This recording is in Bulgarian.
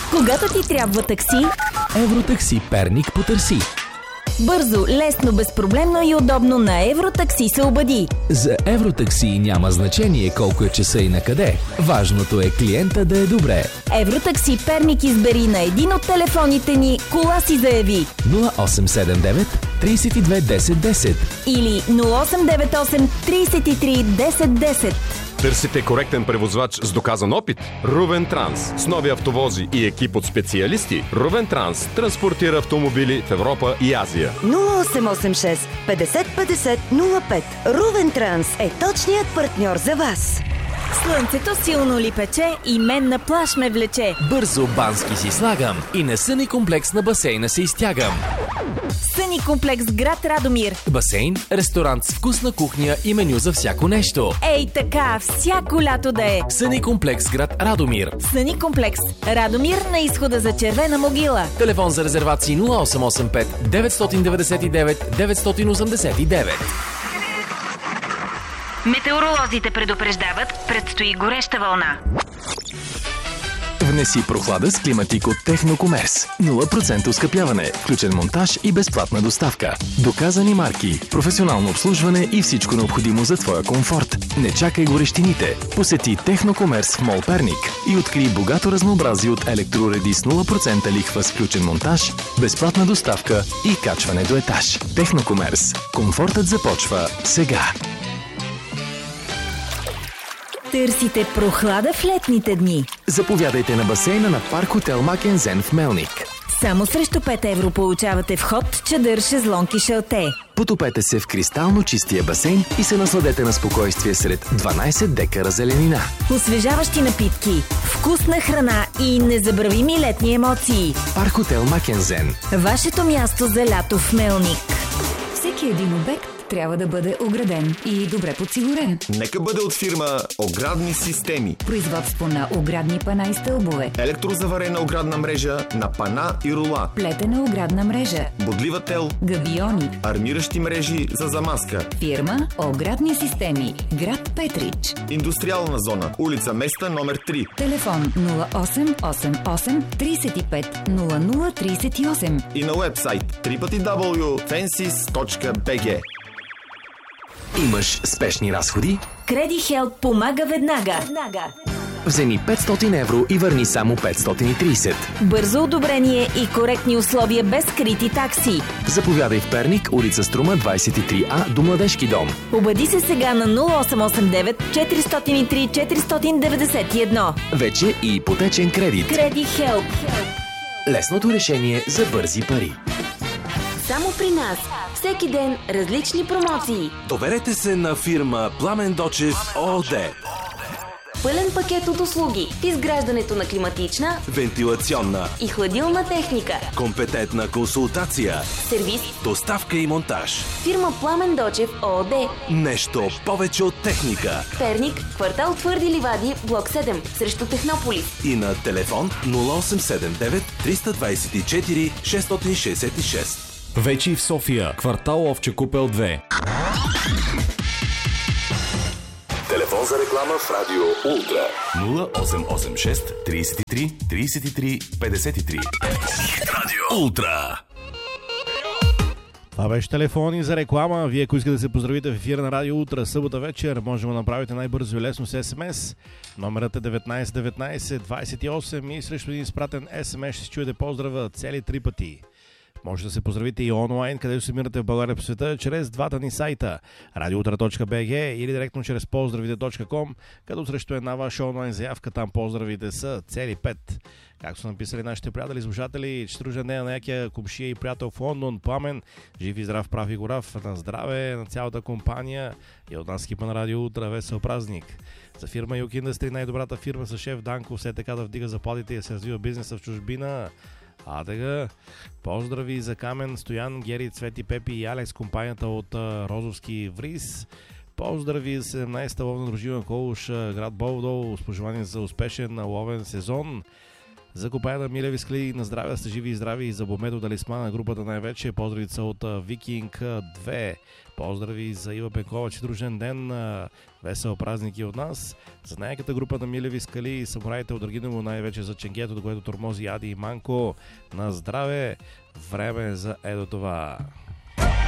Когато ти трябва такси, Евротакси Перник потърси. бързо, лесно, безпроблемно и удобно на Евротакси се обади. За Евротакси няма значение колко е часа и на къде. Важното е клиента да е добре. Евротакси Перник избери на един от телефоните ни, кола си заяви. 0879 32 10 10. Или 0898 33 10 10. Търсите коректен превозвач с доказан опит? Рувен Транс. С нови автовози и екип от специалисти, Рувен Транс транспортира автомобили в Европа и Азия. 0886 50 50 05. Рувен Транс е точният партньор за вас. Слънцето силно ли пече и мен на плаж ме влече. Бързо бански си слагам и на съни комплекс на басейна се изтягам. Съни комплекс град Радомир. Басейн, ресторант с вкусна кухня и меню за всяко нещо. Ей така, всяко лято да е. Съни комплекс град Радомир. Съни комплекс Радомир на изхода за Червена могила. Телефон за резервации 0885 999 989. Метеоролозите предупреждават, предстои гореща вълна. Внеси прохлада с климатик от Технокомерс. 0% оскъпяване, включен монтаж и безплатна доставка. Доказани марки, професионално обслужване и всичко необходимо за твоя комфорт. Не чакай горещините. Посети Технокомерс в Мол Перник и открий богато разнообразие от електроуреди с 0% лихва с включен монтаж, безплатна доставка и качване до етаж. Технокомерс. Комфортът започва сега. Търсите прохлада в летните дни. Заповядайте на басейна на Парк Хотел Макензен в Мелник. Само срещу 5 евро получавате вход, чадър, шезлонг и шалте. Потопете се в кристално чистия басейн и се насладете на спокойствие сред 12 декара зеленина. Освежаващи напитки, вкусна храна и незабравими летни емоции. Парк Хотел Макензен. Вашето място за лято в Мелник. Всеки един обект трябва да бъде ограден и добре подсигурен. Нека бъде от фирма Оградни системи. Производство на оградни пана и стълбове, Електрозаварена оградна мрежа на пана и рула. плетена оградна мрежа, Бодлива тел. гавиони. Армиращи мрежи за замазка. Фирма Оградни системи. Град Петрич. Индустриална зона. Улица Места номер 3. Телефон 0888 35 00 38. И на уебсайт www.fensis.bg. Имаш спешни разходи? Креди Хелп помага веднага. Вземи 500 евро и върни само 530. Бързо одобрение и коректни условия без скрити такси. Заповядай в Перник, улица Струма 23А до Младежки дом. Обади се сега на 0889 403 491. Вече и ипотечен кредит. Креди Хелп. Лесното решение за бързи пари. Само при нас. Всеки ден различни промоции. Доверете се на фирма Пламен Дочев ООД. Пълен пакет от услуги в изграждането на климатична Вентилационна, и хладилна техника. компетентна консултация, Сервис. доставка и монтаж. Фирма Пламен Дочев ООД. Нещо повече от техника. Перник, квартал Твърди ливади, блок 7, срещу Технополис. И на телефон 0879 324 666. Вече и в София, квартал Овче купел 2. Телефон за реклама в Радио Ултра 0886 33 33 53. Радио Ултра. Това беше телефони за реклама. Вие, ако искате да се поздравите в ефира на Радио Ултра събота вечер, може да го направите най-бързо и лесно с СМС. Номерът е 1919 28 и срещу един изпратен СМС ще чуете поздрава цели 3 пъти. Може да се поздравите и онлайн, където се намирате в България по света, чрез двата ни сайта radioutra.bg или директно чрез поздравите.com, като срещу една ваша онлайн заявка там поздравите са цели 5. Както са написали нашите приятели, слушатели, четружен ден на някия кумшия и приятел в Лондон, Пламен, жив и здрав, прав и горав, на здраве на цялата компания и от нас екипа на Радио Утра, весел празник. За фирма Юк Industry, най-добрата фирма с шеф Данко, все така да вдига заплатите и се развива бизнеса в чужбина. А така, поздрави за Камен, Стоян, Гери, Цвети, Пепи и Алекс, компанията от Розовски Вриз. Поздрави за 17-та ловна дружина Колуш, град Болдол, с пожелание за успешен ловен сезон. За компания на Милеви скали на здраве, сте живи и здрави, и за Бомедо Талисмана на групата най-вече. Поздравица от Викинг 2. Поздрави за Ива Пенкова, че дружен ден, весел празник и от нас. За най-яката група на Милеви скали и самураите от Драгиново, най-вече за Ченгето, до което тормози Ади и Манко. На здраве, време за ето това.